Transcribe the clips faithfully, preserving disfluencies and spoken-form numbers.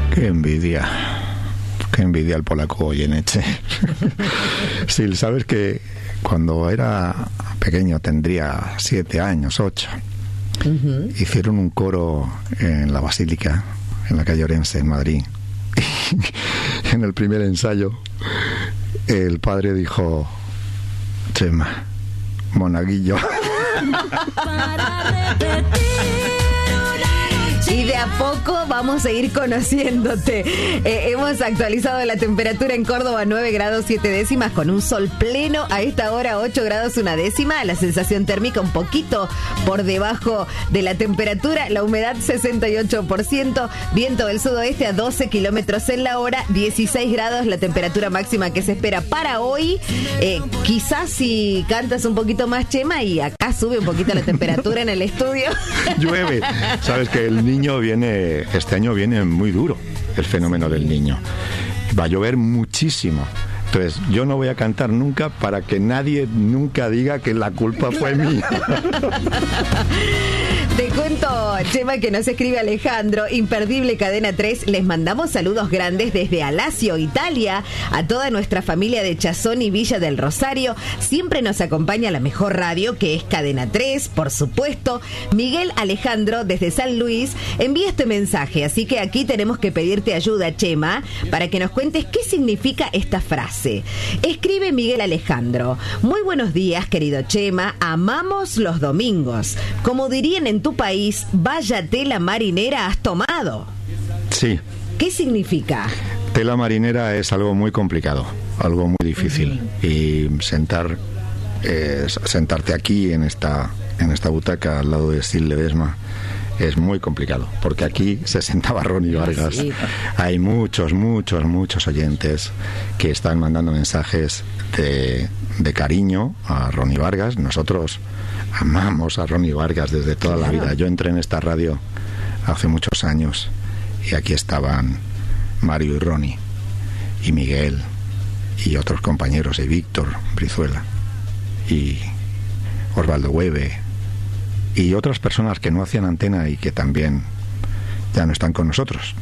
Qué envidia. Qué envidia el polaco Goyeneche. Sí, sabes que cuando era pequeño, tendría siete años, ocho, uh-huh. hicieron un coro en la Basílica, en la calle Orense, en Madrid. Y en el primer ensayo, el padre dijo: Chema, monaguillo. Para repetir. Y de a poco vamos a ir conociéndote. Eh, hemos actualizado la temperatura en Córdoba, nueve grados siete décimas, con un sol pleno. A esta hora, ocho grados una décima. La sensación térmica un poquito por debajo de la temperatura. La humedad, sesenta y ocho por ciento. Viento del sudoeste a doce kilómetros en la hora. dieciséis grados la temperatura máxima que se espera para hoy. Eh, quizás si cantas un poquito más, Chema, y acá sube un poquito la temperatura en el estudio. Llueve. Sabes que el niño viene, este año viene muy duro el fenómeno del niño. Va a llover muchísimo. Entonces, yo no voy a cantar nunca para que nadie nunca diga que la culpa fue mía. Te cuento, Chema, que nos escribe Alejandro, imperdible Cadena tres. Les mandamos saludos grandes desde Alacio, Italia, a toda nuestra familia de Chazón y Villa del Rosario. Siempre nos acompaña la mejor radio, que es Cadena tres, por supuesto. Miguel Alejandro, desde San Luis, envía este mensaje, así que aquí tenemos que pedirte ayuda, Chema, para que nos cuentes qué significa esta frase. Escribe Miguel Alejandro: muy buenos días, querido Chema, amamos los domingos. Como dirían en tu país, vaya tela marinera has tomado. Sí. ¿Qué significa? Tela marinera es algo muy complicado, algo muy difícil. Uh-huh. Y sentar, eh, sentarte aquí en esta, en esta butaca al lado de Sil Ledesma es muy complicado, porque aquí se sentaba Ronnie Vargas. Sí. Hay muchos, muchos, muchos oyentes que están mandando mensajes de, de cariño a Ronnie Vargas. Nosotros amamos a Ronnie Vargas desde toda la vida. Yo entré en esta radio hace muchos años y aquí estaban Mario y Ronnie y Miguel y otros compañeros, y Víctor Brizuela y Osvaldo Hueve y otras personas que no hacían antena y que también ya no están con nosotros,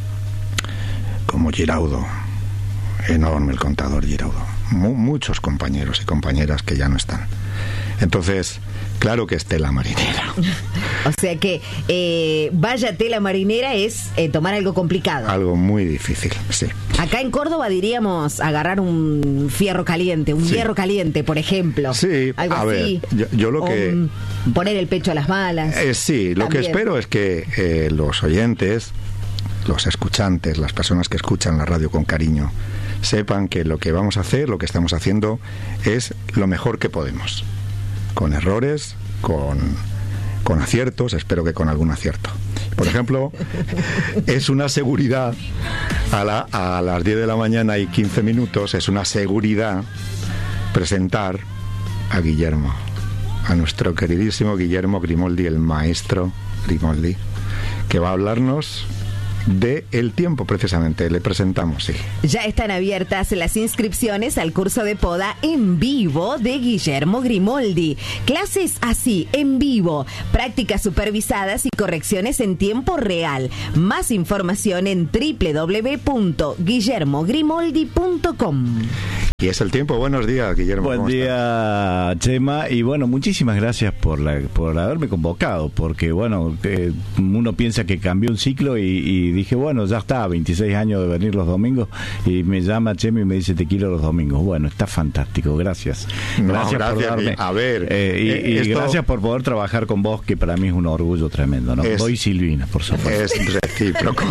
como Giraudo, enorme el contador Giraudo, Mu- muchos compañeros y compañeras que ya no están. Entonces, claro que es tela marinera. O sea que eh, vaya tela marinera es eh, tomar algo complicado. Algo muy difícil, sí. Acá en Córdoba diríamos agarrar un fierro caliente, un sí. hierro caliente, por ejemplo. Sí, algo a así. ver, yo, yo lo que... Um, poner el pecho a las balas. Eh, sí, lo también. Que espero es que eh, los oyentes, los escuchantes, las personas que escuchan la radio con cariño, sepan que lo que vamos a hacer, lo que estamos haciendo, es lo mejor que podemos. Con errores, con, con aciertos, espero que con algún acierto. Por ejemplo, es una seguridad a, la, a las diez de la mañana y quince minutos, es una seguridad presentar a Guillermo, a nuestro queridísimo Guillermo Grimoldi, el maestro Grimoldi, que va a hablarnos de el tiempo, precisamente. Le presentamos, sí. Ya están abiertas las inscripciones al curso de poda en vivo de Guillermo Grimoldi. Clases así, en vivo, prácticas supervisadas y correcciones en tiempo real. Más información en doble u doble u doble u punto guillermo grimoldi punto com. Y es el tiempo. Buenos días, Guillermo. Buen día, estás? Chema. Y bueno, muchísimas gracias por la, por haberme convocado, porque bueno, eh, uno piensa que cambió un ciclo y, y dije, bueno, ya está, veintiséis años de venir los domingos, y me llama Chema y me dice, te quiero los domingos. Bueno, está fantástico, gracias. No, gracias, gracias por darme. A ver. Eh, y eh, y esto... gracias por poder trabajar con vos, que para mí es un orgullo tremendo, ¿no? Es, Doy Silvina, por supuesto. Es recíproco.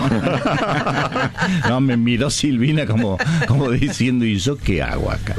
No, me miró Silvina como, como diciendo, ¿y yo qué hago acá?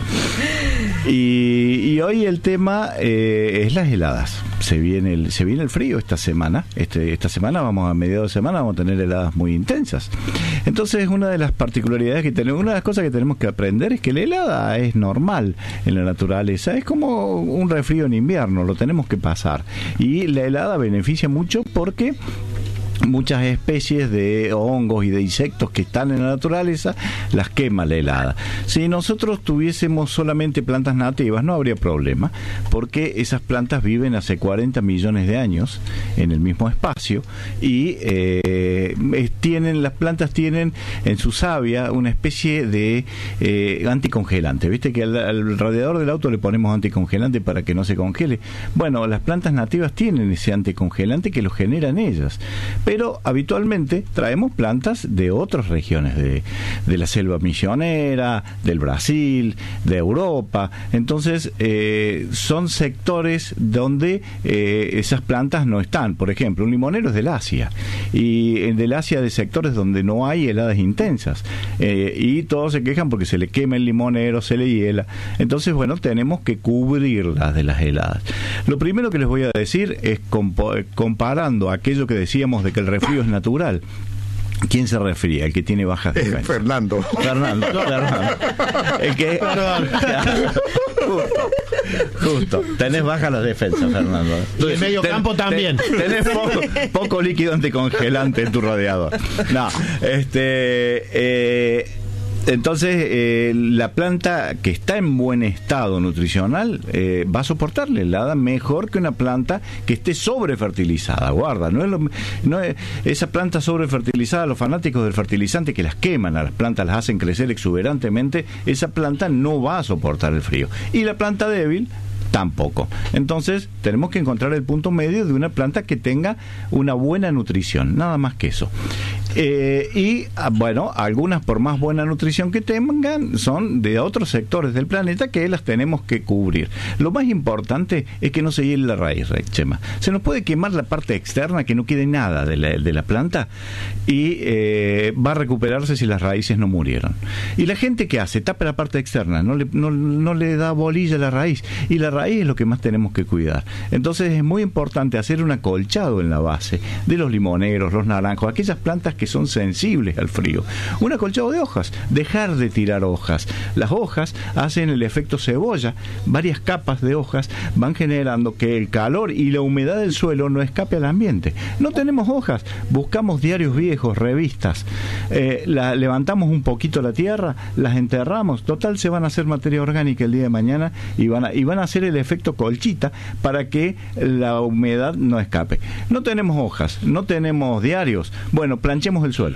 Y, y hoy el tema eh, es las heladas. Se viene el, se viene el frío esta semana. Este, esta semana vamos a mediados de semana, vamos a tener heladas muy intensas. Entonces, una de las particularidades que tenemos, una de las cosas que tenemos que aprender es que la helada es normal en la naturaleza. Es como un resfrío en invierno, lo tenemos que pasar. Y la helada beneficia mucho porque muchas especies de hongos y de insectos que están en la naturaleza, las quema la helada. Si nosotros tuviésemos solamente plantas nativas, no habría problema, porque esas plantas viven hace cuarenta millones de años en el mismo espacio y eh, tienen, las plantas tienen en su savia una especie de eh, anticongelante. ¿Viste que al, al radiador del auto le ponemos anticongelante para que no se congele? Bueno, las plantas nativas tienen ese anticongelante que lo generan ellas. Pero habitualmente traemos plantas de otras regiones, de, de la selva misionera, del Brasil, de Europa. Entonces, eh, son sectores donde eh, esas plantas no están. Por ejemplo, un limonero es del Asia, y del Asia de sectores donde no hay heladas intensas. Eh, y todos se quejan porque se le quema el limonero, se le hiela. Entonces, bueno, tenemos que cubrirlas de las heladas. Lo primero que les voy a decir es, comp- comparando aquello que decíamos de que el resfrío es natural. ¿Quién se resfría? El que tiene bajas defensas. Eh, Fernando. Fernando, Fernando. El que... Justo, justo. Tenés bajas las defensas, Fernando. Y el medio campo también. Ten, tenés poco, poco líquido anticongelante en tu radiador. No, este... Eh, Entonces, eh, la planta que está en buen estado nutricional eh, va a soportar la helada mejor que una planta que esté sobrefertilizada. Guarda, no es, lo, no es esa planta sobrefertilizada, los fanáticos del fertilizante que las queman a las plantas, las hacen crecer exuberantemente, esa planta no va a soportar el frío. Y la planta débil tampoco. Entonces, tenemos que encontrar el punto medio de una planta que tenga una buena nutrición, nada más que eso. Eh, y, bueno, algunas por más buena nutrición que tengan, son de otros sectores del planeta que las tenemos que cubrir. Lo más importante es que no se hiele la raíz, Chema. Se nos puede quemar la parte externa, que no quede nada de la, de la planta, y eh, va a recuperarse si las raíces no murieron. Y la gente que hace, tapa la parte externa, no le, no, no le da bolilla a la raíz, y la raíz es lo que más tenemos que cuidar. Entonces es muy importante hacer un acolchado en la base de los limoneros, los naranjos, aquellas plantas que son sensibles al frío. Un acolchado de hojas, dejar de tirar hojas. Las hojas hacen el efecto cebolla, varias capas de hojas van generando que el calor y la humedad del suelo no escape al ambiente. No tenemos hojas, buscamos diarios viejos, revistas, eh, la, levantamos un poquito la tierra, las enterramos, total se van a hacer materia orgánica el día de mañana y van a, y van a hacer el efecto colchita para que la humedad no escape. No tenemos hojas, no tenemos diarios, bueno, planchemos el suelo.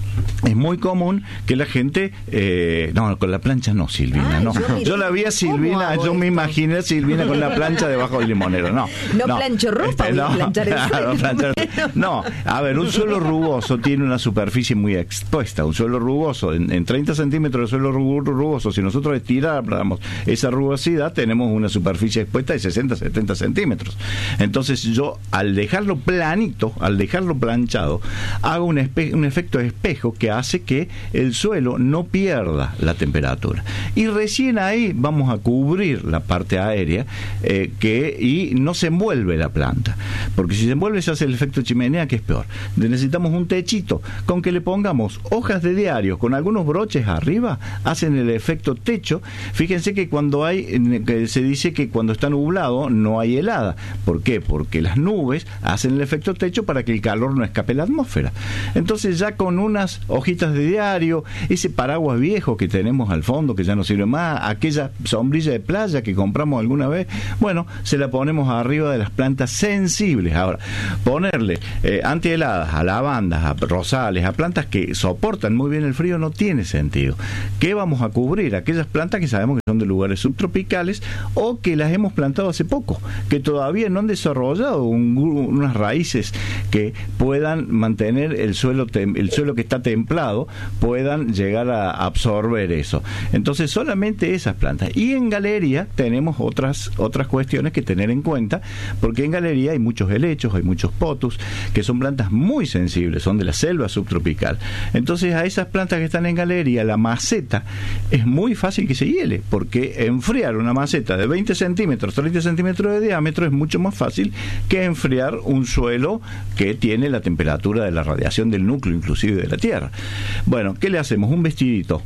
Es muy común que la gente eh, no, con la plancha no, Silvina. Ay, no. yo, yo la vi a Silvina, yo me imaginé a Silvina con la plancha debajo del limonero. No, no, no plancho ropa, este, no, planchar el claro, suelo. Planchar, no, a ver, un suelo rugoso tiene una superficie muy expuesta. Un suelo rugoso, en, en treinta centímetros de suelo rugoso, si nosotros estiráramos esa rugosidad, tenemos una superficie expuesta de sesenta, setenta centímetros. Entonces yo, al dejarlo planito, al dejarlo planchado, hago un, espe- un efecto de espejo que hace que el suelo no pierda la temperatura. Y recién ahí vamos a cubrir la parte aérea eh, que y no se envuelve la planta. Porque si se envuelve se hace el efecto chimenea, que es peor. Necesitamos un techito con que le pongamos hojas de diario con algunos broches arriba, hacen el efecto techo. Fíjense que cuando hay, que se dice que cuando está nublado no hay helada. ¿Por qué? Porque las nubes hacen el efecto techo para que el calor no escape a la atmósfera. Entonces ya con unas hojitas de diario, ese paraguas viejo que tenemos al fondo que ya no sirve más, aquella sombrilla de playa que compramos alguna vez, bueno, se la ponemos arriba de las plantas sensibles. Ahora, ponerle eh, antiheladas a lavandas, a rosales, a plantas que soportan muy bien el frío no tiene sentido. ¿Qué vamos a cubrir? Aquellas plantas que sabemos que son de lugares subtropicales o que las hemos plantado hace poco, que todavía no han desarrollado un, unas raíces que puedan mantener el suelo, tem, el suelo que está templado, puedan llegar a absorber eso. Entonces solamente esas plantas. Y en galería tenemos otras otras cuestiones que tener en cuenta, porque en galería hay muchos helechos, hay muchos potus, que son plantas muy sensibles, son de la selva subtropical. Entonces a esas plantas que están en galería, la maceta es muy fácil que se hiele, porque enfriar una maceta de veinte centímetros, treinta centímetros de diámetro es mucho más fácil que enfriar un suelo que tiene la temperatura de la radiación del núcleo, inclusive de la Tierra. Bueno, ¿qué le hacemos? Un vestidito.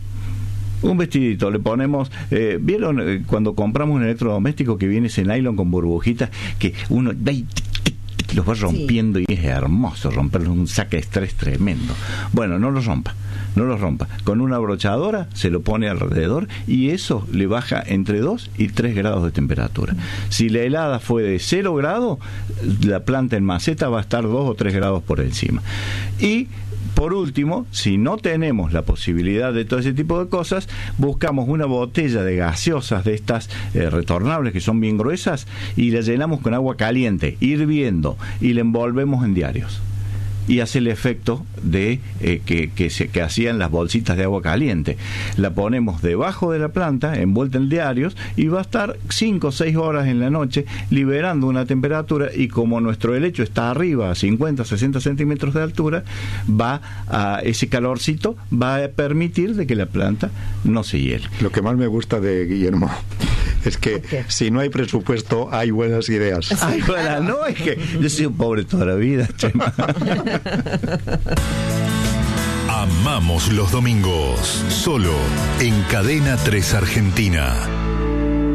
Un vestidito, le ponemos, eh, ¿vieron eh, cuando compramos un electrodoméstico que viene ese nylon con burbujitas, que uno los va rompiendo, sí. Y es hermoso romperlos, un saque de estrés tremendo. Bueno, no los rompa, no los rompa. Con una abrochadora se lo pone alrededor y eso le baja entre dos y tres grados de temperatura. Si la helada fue de cero grados, la planta en maceta va a estar dos o tres grados por encima. Y por último, si no tenemos la posibilidad de todo ese tipo de cosas, buscamos una botella de gaseosas de estas eh, retornables, que son bien gruesas, y la llenamos con agua caliente, hirviendo, y la envolvemos en diarios. Y hace el efecto de eh, que, que, se, que hacían las bolsitas de agua caliente. La ponemos debajo de la planta, envuelta en diarios, y va a estar cinco o seis horas en la noche liberando una temperatura, y como nuestro helecho está arriba a cincuenta, sesenta centímetros de altura, va a ese calorcito va a permitir de que la planta no se hiele. Lo que más me gusta de Guillermo es que okay. si no hay presupuesto hay buenas ideas. Ay, bueno, no, es que yo soy un pobre toda la vida, Chema. Amamos los domingos, solo en Cadena tres Argentina.